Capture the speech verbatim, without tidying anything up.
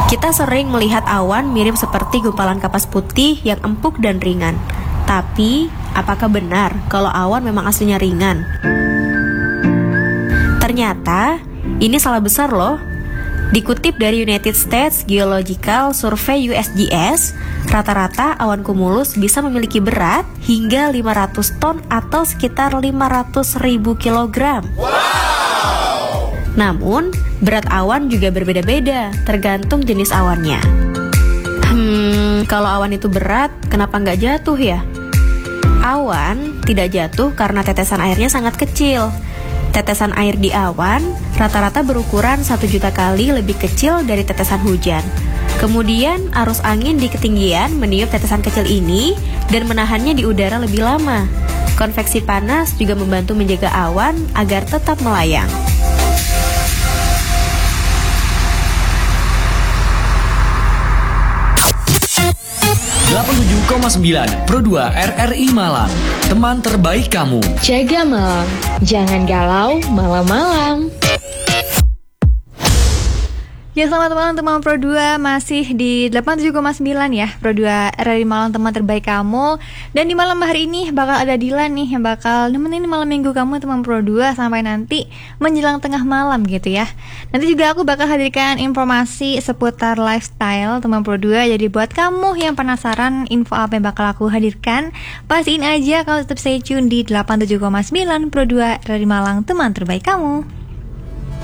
Kita sering melihat awan mirip seperti gumpalan kapas putih yang empuk dan ringan. Tapi, apakah benar kalau awan memang aslinya ringan? Ternyata, ini salah besar loh. Dikutip dari United States Geological Survey U S G S, rata-rata awan cumulus bisa memiliki berat hingga lima ratus ton atau sekitar lima ratus ribu kilogram. Wow! Namun, berat awan juga berbeda-beda, tergantung jenis awannya. Hmm, kalau awan itu berat, kenapa nggak jatuh ya? Awan tidak jatuh karena tetesan airnya sangat kecil. Tetesan air di awan rata-rata berukuran satu juta kali lebih kecil dari tetesan hujan. Kemudian arus angin di ketinggian meniup tetesan kecil ini dan menahannya di udara lebih lama. Konveksi panas juga membantu menjaga awan agar tetap melayang. delapan puluh tujuh koma sembilan Pro dua R R I Malang, teman terbaik kamu. Jaga malam, jangan galau malam-malam. Ya, selamat malam teman Pro dua, masih di delapan puluh tujuh koma sembilan ya, Pro dua R R I Malang, teman terbaik kamu. Dan di malam hari ini bakal ada Dilan nih yang bakal nemenin malam minggu kamu teman Pro dua sampai nanti menjelang tengah malam gitu ya. Nanti juga aku bakal hadirkan informasi seputar lifestyle teman Pro dua. Jadi buat kamu yang penasaran info apa yang bakal aku hadirkan, pastiin aja kalau tetap stay tune di delapan puluh tujuh koma sembilan Pro dua R R I Malang, teman terbaik kamu.